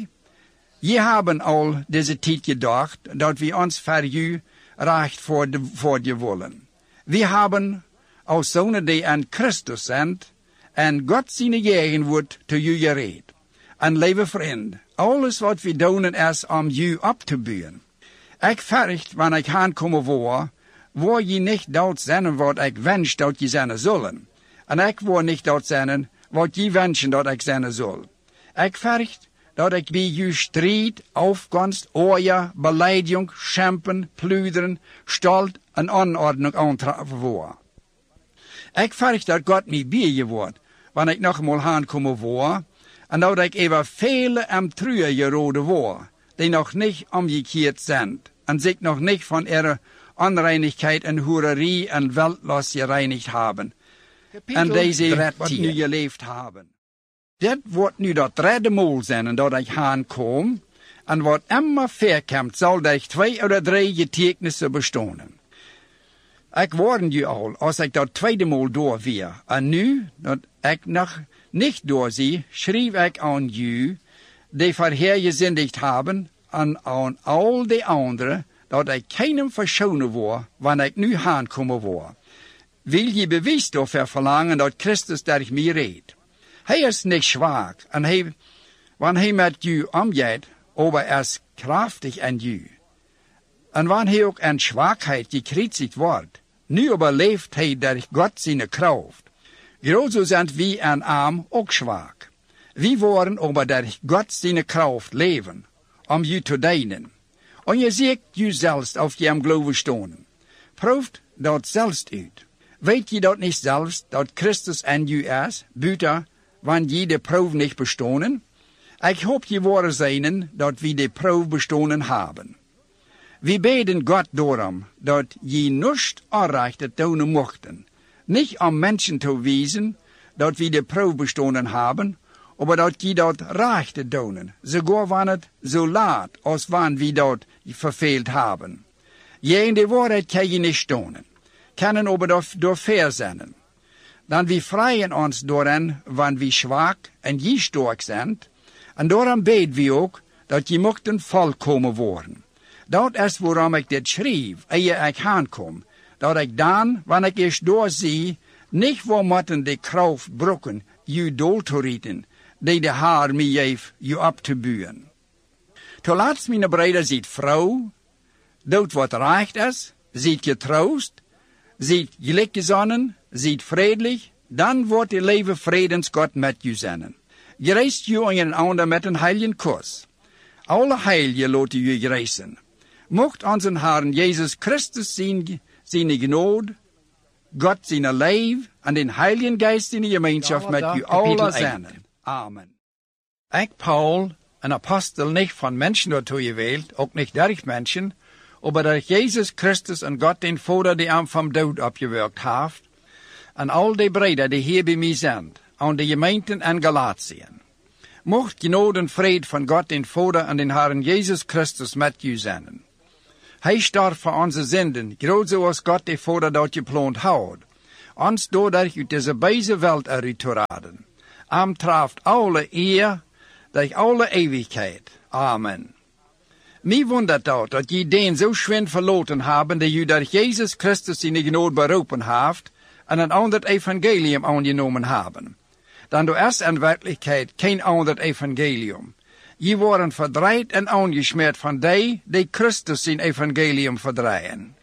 Speaker 1: Je hebben al deze tijd gedacht, dat we ons voor u recht voor je willen. We hebben als zonen die aan Christus zijn, en God zijn gegenwoord te u gereed. En lieve vriend, alles wat we doen is om u op te bouwen. Ik verricht, wanneer ik aankomen wil je niet dat zijn wat ik wens dat je zijn zullen. En ik wil niet dat zijn wat je wensen dat ik zijn zal. Ik verricht dat ik bij je strijd, afkomst, oorja, beleidigung, schempen, plunderen, stolt en onordnung aantreffen wil. Ik verricht dat God mij bij je wordt, wanneer ik nog eenmaal aankomen wil, en dat ik even vele en truie geroden wil, die nog niet omgekeerd zijn, en zich nog niet van ihre onreinigheid en hoererie en weltlos gereinigd hebben, en deze wat nu geleefd hebben. Dit wordt nu dat derde maal zijn dat ik aankom, en wat immer verkomt, zal durch 2 of 3 getuigenissen bestaan. Ik warn je al, als ik dat tweede maal door weer, en nu, dat ik nog niet doorzie, schreef ik aan je, die verheergezindigd hebben, en aan al de anderen, dat ik keinem verschonen word, wanneer ik nu aankomen word. Wil je bewijs daarvoor verlangen dat Christus durch mij redt? Hij is niet zwak, en wanneer hij met u omgaat, aber is krachtig in u. En wanneer hij ook in zwakheid gekreuzigt wordt, nu überleeft hij durch God zijn kracht. Grozo zijn wie en arm ook zwak. We worden aber durch God zijn kracht leven, om u te dienen. En je ziet jezelf auf je geloven stonen. Proeft dat zelfs uit. Weet je dat niet zelfs, dat Christus in u is, buiten, wanneer je de proef niet bestonen? Ik hoop je worden zijn dat we de proef bestonen hebben. We beden God daarom, dat je nust onrecht doen mochten. Niet om mensen te wijzen, dat we de proef bestonen hebben, maar dat je dat recht doen, sogar wanneer het zo laat, als wanneer we dat verveeld hebben. Je in de waarheid kan je niet stonen, kunnen aber door fair zijn. Dan we vrijen ons doorin, wanneer we zwak en je sterk zijn, en daarom beden we ook, dat je mochten volkomen worden. Dat is waarom ik dit schreef, eer ik aankom, dat ik dan, wanneer ik eerst doorzie, niet wil moeten de kracht brokken, je doel te rieten, die de Heer mij heeft je op te buien. Ten laatste, mijn broeder, ziet vrouw, doet wat recht is, ziet getroost, ziet gelijkgezonnen, ziet vredelijk, dan wordt de leven vredensgod met je zijn. Je reist je en een ander met een heiligen kus. Alle heilige laten je reizen. Mocht onze Heer Jezus Christus zijn genade, God zijn leven en den Heiligen Geist in de gemeenschap met u allen zijn. Amen. Ik, Paul, een apostel niet van mensen daartoe gewählt, ook niet durch mensen, aber durch Jezus Christus en God den Vader die hem van dood opgewerkt heeft, en al die breder die hier bij mij zijn, aan de gemeenten en Galatien. Mocht genade en vrede van God den Vader en den Herren Jezus Christus met u zijn. Hij starf voor onze zinden, groot zoals God de Vader dat gepland houdt. Ons doordat uit deze beise wereld eruit te raden. Traft alle eer, durch alle eeuwigheid. Amen. Mij wundert dat je den zo schwind verloten hebben, dat je door Jezus Christus in de genade beroepen heeft, en een ander evangelium aangenomen hebben. Dan door is in werkelijkheid geen ander evangelium. Je worden verdraaid en aangesmeerd van die Christus zijn evangelium verdraaien.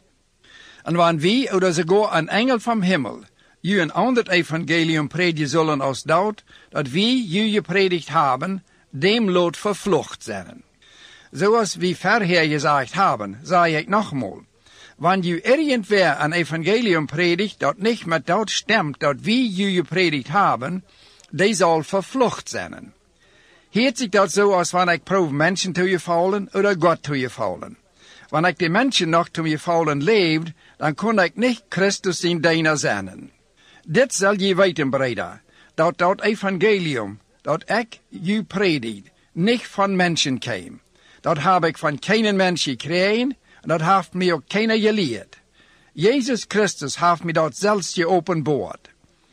Speaker 1: En wanneer wie, of sogar een engel van hemel, je een ander evangelium predigen zullen als dat wie je gepredigt hebben, dem lot vervlucht zijn. Zoals we verher gezegd hebben, zei ik nogmaals. Wanneer je irgendwer een evangelium predigt dat niet met dat stemt dat wie je gepredigt hebben, die zal vervlucht zijn. Heet zich dat zo als wanneer ik proef mensen te je vallen, of God te je vallen. Wanneer ik de mensen nog te je vallen leefd, dan kon ik niet Christus in diener zijn. Dit zal je weten, breder, dat evangelium, dat ik je predigt, niet van mensen kwam. Dat heb ik van geen mens gekregen, en dat heeft mij ook keiner geleerd. Jezus Christus heeft mij dat zelfs geopenbaard.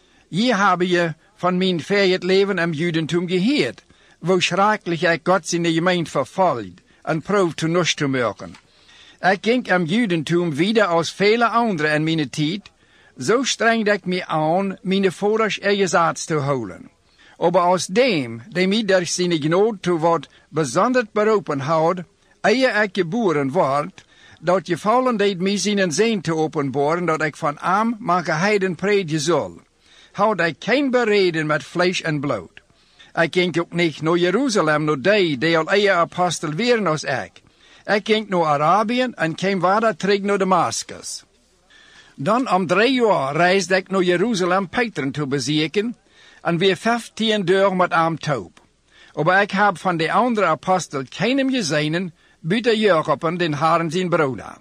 Speaker 1: Je heb je van mijn verjet leven en judentum gehoord, hoe schrikkelijk ik God in de gemeente vervolgd en proef te nus te maken. Ik ging am judentum wieder als vele anderen in mijn tijd, zo strengde ik me aan mijn vaders erzatz te houden. Aber aus dem, die mij durch seine Gnade toe wat besonders beroepen houdt, eer ik geboren word, dat gevallen deed mij zijn zin te openbaren, dat ik van am manche heiden predigen zal. Houd ik geen bereden met vlees en bloed. Ik ging ook niet naar Jeruzalem, naar die al eer apostel waren als ik. Ik ging naar Arabië en kwam verder terug naar Damascus. Dan om 3 jaar reisde ik naar Jeruzalem Peter te bezoeken, en weer 15 dagen met hem taub. Aber ik heb van de andere apostel keinem gezien, buiten Jacob en den Herren zijn broeder.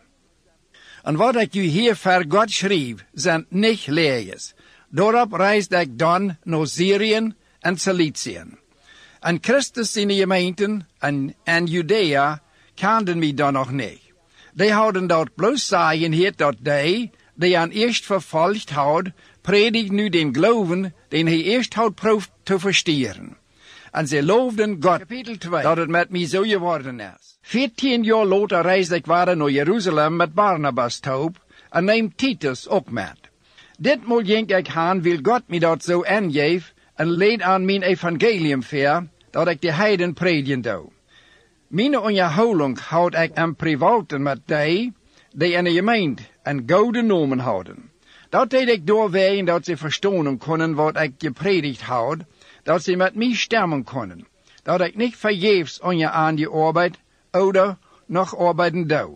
Speaker 1: En wat ik u hier voor God schreef, zijn niet leegjes. Daarop reisde ik dan naar Syrië en Cilicië. En Christus in de gemeenten en Judea kenden mij dan nog niet. Die hadden dat bloos zeggen hier dat die aan eerst vervolgd had, predigt nu den geloven, den hij eerst had proefd te versteren. En ze loofden God, kapitel 2, dat het met mij zo geworden is. 14 jaar later reisde ik verder naar Jeruzalem met Barnabas taub, en neem Titus ook met. Ditmaal ging ik gaan, wil God mij dat zo aangeef, en leed aan mijn evangelium ver, dat ik de heiden predigen doe. Mijn onderhouding houd ik aan privaten met die in de gemeente en gouden nomen houden. Dat deed ik doorwegen dat ze verstaan konden wat ik gepredigd had, dat ze met mij stemmen konden, dat ik niet vergeefs aan je arbeid, oder nog arbeiden doe.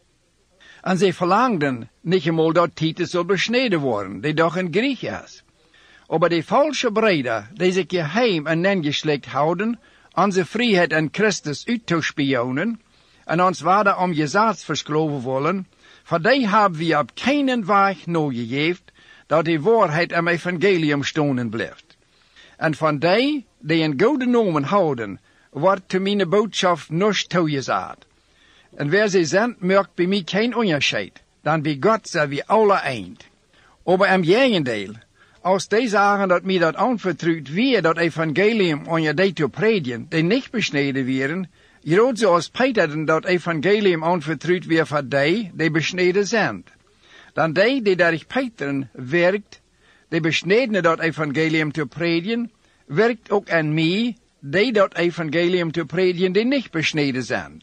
Speaker 1: En ze verlangden niet eenmaal dat Titus zou besneden worden, die toch een Griek is. Aber die falsche breder, die zich geheim en nengeslikt houden, onze vrijheid en Christus uit te spionen, en ons waarde om gezaads verskloven willen, voor die hebben we op keinen weg nogegeven, dat die waarheid am evangelium stonen blijft. En van die een goede nomen houden, wordt te mijn boodschap niets toegezegd. En wer ze zijn, merkt bij mij geen onderscheid, dan bij God zijn we alle eind. Aber am gegendeel, als die zeggen dat mij dat aanvertrouwd weer dat evangelium onder die te predigen, die niet besneden werden, groot zoals Peter dat evangelium aanvertrouwd weer voor die besneden zijn. Dan die durch Peter werkt, die besneden dat evangelium te predigen, werkt ook aan mij, die dat evangelium te predigen, die niet besneden zijn.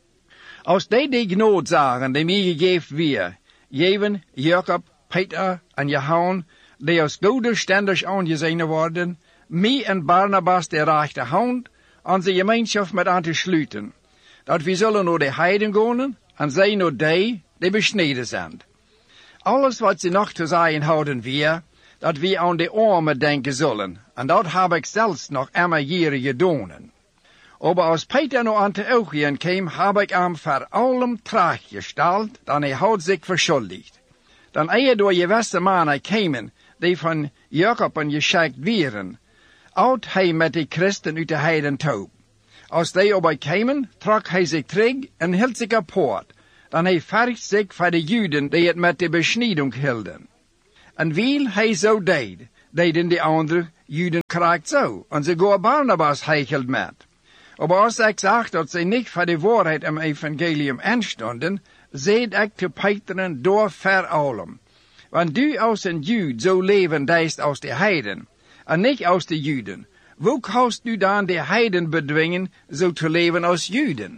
Speaker 1: Als die genade zagen, die mij gegeven weer, geven Jacob, Peter en Johannes, die als goede stenders aangezien worden, mij en Barnabas de rechte hand, onze gemeenschap met aan te sluiten, dat we zullen naar de heiden gaan, en zij naar die besneden zijn. Alles wat ze nog te zeggen houden weer, dat we aan de armen denken zullen, en dat heb ik zelfs nog immer jaren gedaan. Aber als Peter naar Antiochien kwam, heb ik hem voor allem terechtgesteld, dan hij had zich verschuldigd. Dan eer door gewisse mannen kwamen, die van Jacob en geschikt waren, Oud hij met de christen uit de heiden toe. Als die op kwamen, trok hij zich terug en hield zich apart. Dan hij vergt zich voor de Juden die het met de besnijding hielden. En wiel hij zo deed, deden de andere Juden krijgt zo. En ze går Barnabas heicheld met. Maar als ik zag dat ze niet voor de waarheid im evangelium aanstonden, zeid ik te Peter door veralem. Want du als een Jude zo leven deist als de heiden, en niet als de Juden. Hoe kannst du dan de heiden bedwingen zo te leven als Juden?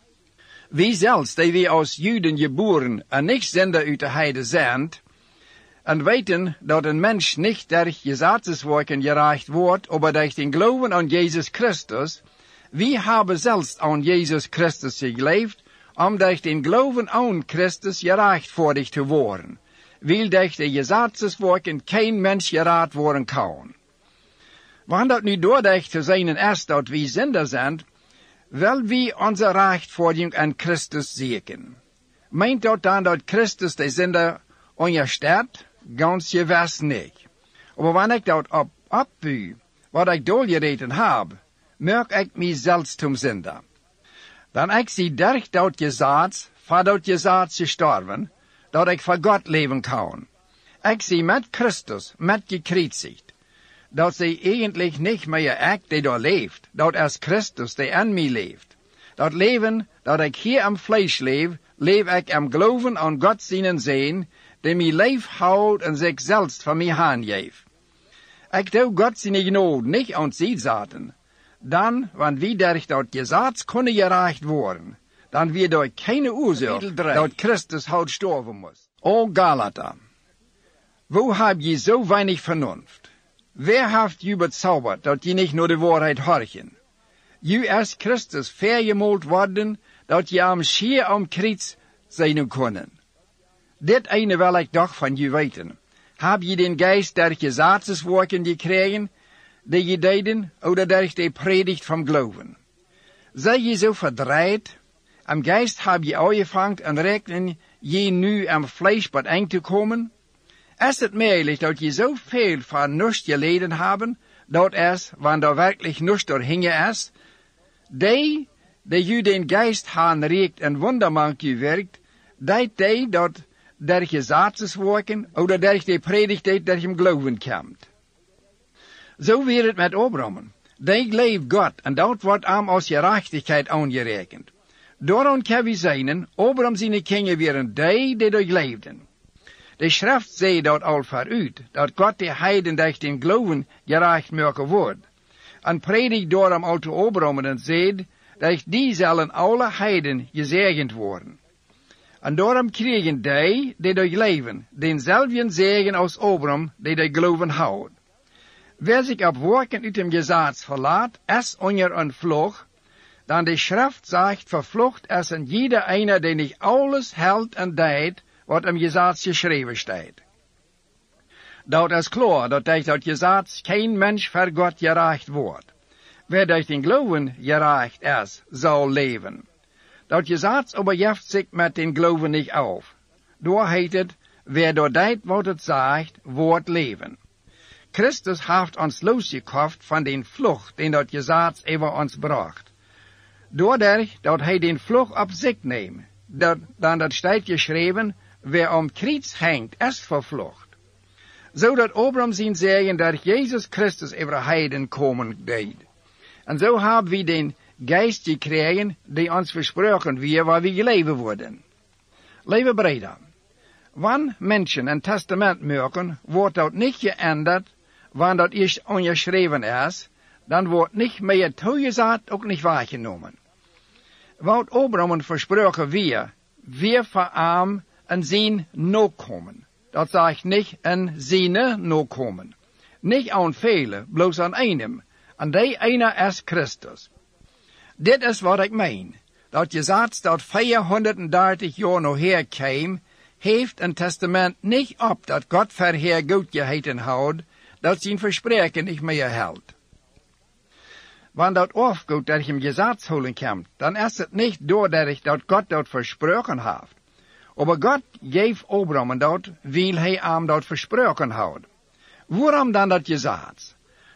Speaker 1: Wie zelfs, die we als Juden geboren en niet zender uit de heiden zijn, en weten dat een mens niet door gesetzeswerken gerecht wordt, maar door den geloven aan Jezus Christus, wie hebben zelfs aan Jezus Christus geleefd, om door den geloven aan Christus gerechtvaardigd te worden, wil door de gesetzeswerken geen mens gerecht worden kan. Want dat nu doordat te zijn is dat we zender zijn, wil we onze rechtvaardiging aan Christus zieken. Meent dat dan dat Christus de zender onderstaat? Ganz gewiss niet. Maar wanneer ik dat opbuw, wat ik doorgereden heb, merk ik mezelf zum zender. Dan ik zie durch dat gezet, voor dat gezet gestorven, dat ik voor God leven kan. Ik zie met Christus, met gekruisigd, dat zij eigenlijk niet meer ik die daar leeft, dat is Christus die in mij leeft. Dat leven dat ik hier am vlees leef, leef ik am geloven aan God zijn zijn, die mij leef houdt en zichzelf van mij aangeeft. Ik doe God zijn genade niet aan zij zaten. Dan, want wie durch dat gezet kunnen gerecht worden, dan weer door keine oorzaak dat Christus hout sterven moest. O Galater, wo heb je zo weinig vernunft? Wer heeft je bezaubert, dat je niet naar de waarheid horchen? Je is Christus vergemoold worden, dat je am schier am kruis zijn kunnen. Dit ene wil ik toch van je weten. Heb je den geest der gesetzeswerken gekregen, die je deden, oder durch de predigt van geloven? Zij je zo verdraaid, am geest heb je aangevangen en rekenen je nu am vlees wat eng te komen? Is het mogelijk dat je zoveel van niets geleden hebben, dat is, wanneer er werkelijk niets doorhingen is, die je den geest haan reikt en wondermank je werkt, die dat der gesetzeswerken, oder durch de predigt dat je hem geloven komt. Zo weer het met Abraham. Die leeft God, en dat wordt hem als gerechtigheid aangerekend. Daarom kan we zeggen, Abraham zijn kinderen waren die leefden. De schrift zei dat al vooruit, dat God de heiden durch den geloven gerecht maken wordt. En predigt daarom al te Abraham en zei, dat die zullen alle heiden gezegend worden. En daarom kregen die leven, denzelfden zegen als Abraham, die geloven houdt. Wer zich op werken uit dem Gesetz verlaat, is onder een vlucht, dan de schrift zegt, vervlucht is en jeder einer, die niet alles houdt en deed, wat im Gesetz geschreven staat. Dat is klaar, dat durch dat Gesetz geen mens voor God gerecht wordt. Wer durch den geloven gerecht is, zal leven. Dat Gesetz overjeft zich met den geloven niet auf. Door heet het, wer door deed wat het zegt, wordt leven. Christus heeft ons losgekocht van den vlucht, den dat Gesetz over ons bracht. Doordat dat hij den vlucht op zich neemt, dan dat staat geschreven, wer om kruis hangt, is vervlucht. Zodat Abraham zijn zeggen dat Jezus Christus over heiden komen deed. En zo hebben we den geest gekregen die ons versproken weer waar we leven worden. Lieve breder, wanneer mensen een testament maken, wordt dat niet geänderd, wanneer dat eerst ongeschreven is, dan wordt niet meer toegezet, ook niet waargenomen. Wat Abraham versproken weer voor hem en zijn nakomen. Dat zegt niet een zijne nakomen. Niet aan velen, bloos aan einem. En die ene is Christus. Dit is wat ik meen. Dat Gesetz dat 430 jaar nog herkwam, heeft een testament niet op dat God verheer goed geheten houdt, dat zijn verspreken niet meer houdt. Wanneer dat afgoed dat je hem Gesetz holen komt, dan is het niet doordat dat God dat versproken heeft. Maar God geeft Abraham dat, wil hij hem dat versproken houdt. Waarom dan dat Gesetz?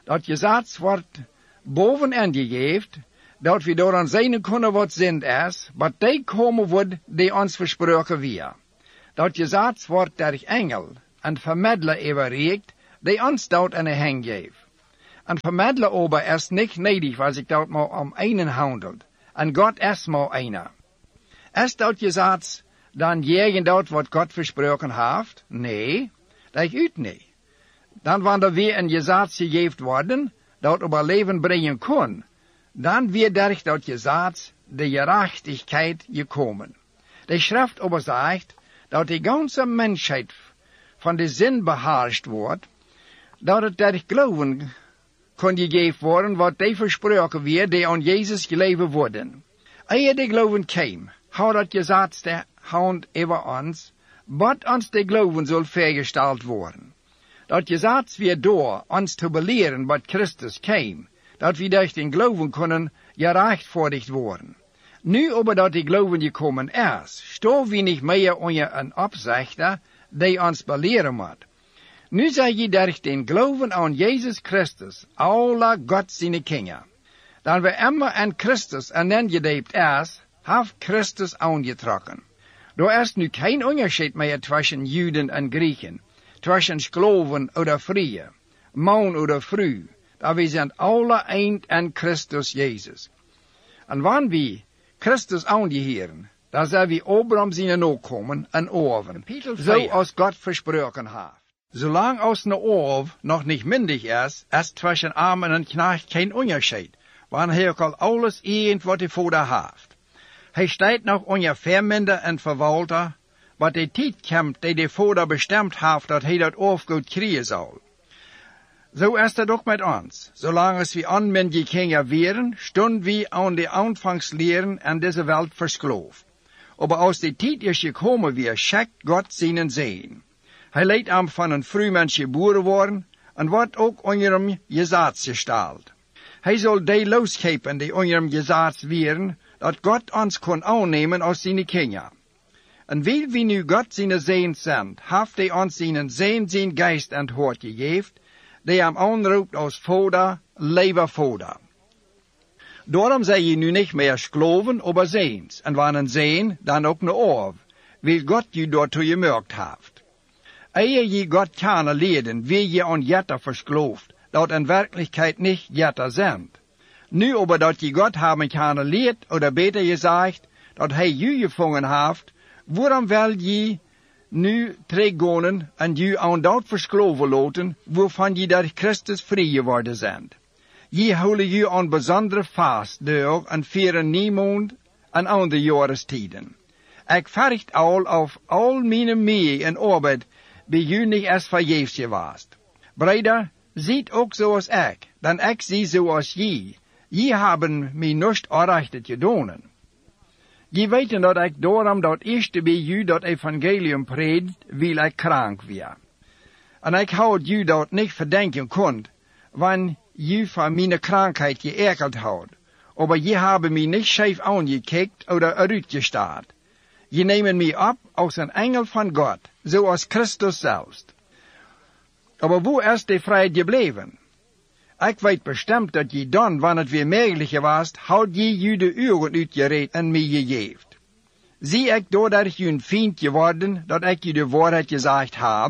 Speaker 1: dat gezats wordt boven aangegeven, dat we door aan zijn kunnen wat zend is, wat die komen wordt die ons versproken weer. Dat gezats wordt der engel, een vermiddler overreekt, die ons dat aan de hang geeft. Een vermiddler ober is niet nedig, als ik dat maar om einen handelt. En God is maar einer. Is dat gezats dan jegen dat wat God versproken heeft? Nee, dat uit niet. Dan wanneer weer een gezats gegeven worden, dat op leven brengen kon, dan weer durch dat gezats de gerechtigheid gekomen. De schrift over zegt, dat de ganze mensheid van de zin beheerst wordt, dat het durch geloven kon gegeven worden wat die versproken weer, die aan Jezus geleven worden. Eer de geloven kwam, hou dat gezats de hand over ons, wat ons de geloven zal vergesteld worden. Dat gezats weer door ons te beleren wat Christus kwam, dat we durch den geloven kunnen gerechtvaardigd worden. Nu aber dat die geloven gekomen is, staan we niet meer onder een opzichter die ons beleren moet. Nu zeg je durch den geloven aan Jezus Christus, alle God zijn kinderen. Dan we immer aan Christus aangedeept is, heeft Christus aangetrokken. Er is nu geen onderscheid meer tussen Juden en Grieken, tussen geloven oder vrije, man oder vrouw. Dat we zijn alle eind aan Christus Jezus. En wanneer we Christus aangeheren, dan zijn we Abraham zijn nakomen en oven, zoals God versproken heeft. Zolang als een oven nog niet myndig is tussen arm en knecht geen onderscheid, wanneer hij al alles eend wat hij vader heeft. Hij staat nog onder verminder en verwalter, wat de tijd komt die de vader bestemd heeft dat hij dat overgoed krijgen zal. Zo is het ook met ons. Zolang als we onmündige kinderen wären, stunden we aan de aanvangsleren aan deze wereld verskloofd. Aber als de tijd is gekomen weer, schickt God zijn zegen. Hij leidt hem van een vrouwmens geboren worden, en wordt ook onder hem gezaad gesteld. Hij zal die losgeven die onder hem gezaad wären, dat God ons kon aannemen als zijn kinderen. En weil we nu God zijn zegen zijn, heeft hij ons zijn geest en hoort gegeven, die hem aanroept als vader, lieber vader. Daarom zij je nu niet meer geloven, aber zeens. En wanneer zeen, dan ook een oor, wil God je daartoe gemerkt heeft. Eer je God kennen leren, wie je aan jetter verslooft, dat in werkelijkheid niet jetter zijn. Nu aber dat je God hebben kennen leert, oder beter gezegd, dat hij je gevangen heeft, waarom wil je nu teruggaan en je aan dat versloven laten, waarvan je door Christus vrij geworden bent. Je houden je aan bijzondere vastdagen en vieren niemand en andere jaarstijden. Ik verricht al auf al mijn mee en arbeid bij je niet als vergeefs geweest. Breder, ziet ook zoals ik, dan ik zie zoals je. Je hebben mij niet aanrechtet gedaan. Je weten dat ik daarom dat eerste bij u dat evangelium predikt, wil ik krank weer. En ik houd u dat niet verdenken kunt, wanneer je van mijn krankheid geërgerd houdt. Aber je hebben mij niet scheef aangekijkt oder uitgestaat. Je nemen mij op als een engel van God, zoals Christus zelfs. Aber wo is de vrijheid gebleven? Ik weet bestemd dat je dan, wanneer het weer mogelijk was, houd je de uren uitgereed en mij gegeven. Zie ik doordat je een vriend geworden, dat ik je de waarheid gezegd heb?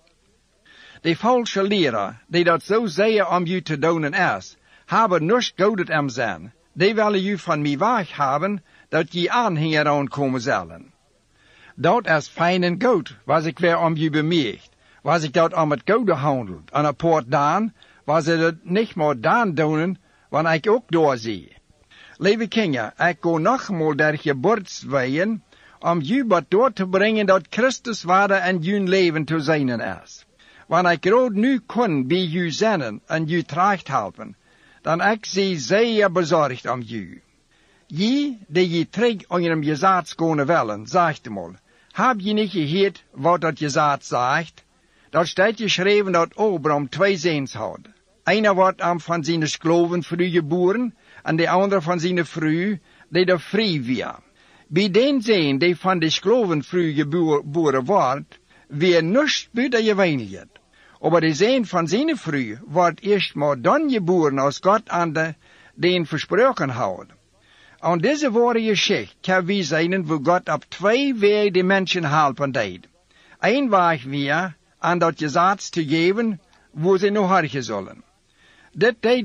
Speaker 1: De valse leraar, die dat zo zeer om je te doen is, hebben niets godet am zijn. Die willen je van mij weg hebben, dat je aanhanger aankomen zullen. Dat is fijn en goed, was ik weer om je bemerkt. Was ik dat om het goede handelt, en een paar dan, was ze het niet meer dan doen, wanneer ik ook doorzie. Lieve kinderen, ik ga nogmaals door geboortswegen, om je wat door te brengen dat Christus waarde en je leven te zijn is. Wanneer ik rood nu kon bij je zijn en je terecht helpen, dan ik zie zeer bezorgd om je. Je, die je terug onder hem gezaad kunnen willen, zegt mal, heb je niet gehoord wat dat gezaad zegt? Dat staat geschreven dat Abraham 2 zoons had. Einer wordt hem van zijn geloven vrouw geboren, en de andere van zijn vrouw, die er vrij weer. Bij den zoon die van de geloven vrouw geboren wordt, weer niets buiten gewöhnlijk. Aber der Sohn von seiner Früh wird erstmal dann geboren, als Gott an den versprochen hat. Und diese wahre Geschichte kann wir sehen, wo Gott auf 2 Wege die Menschen helfen deed. Ein Weg wir, an dat Gesetz zu geben, wo sie noch horchen sollen. Dit deed